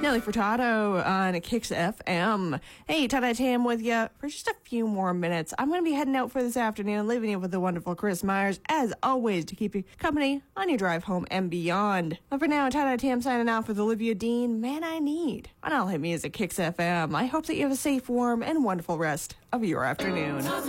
Nelly Furtado on Kicks FM. Hey, Tada Tam with you for just a few more minutes. I'm going to be heading out for this afternoon, leaving you with the wonderful Chris Myers, as always, to keep you company on your drive home and beyond. But for now, Tada Tam signing off with Olivia Dean, Man I Need, on All Hit Music Kicks FM. I hope that you have a safe, warm, and wonderful rest of your afternoon.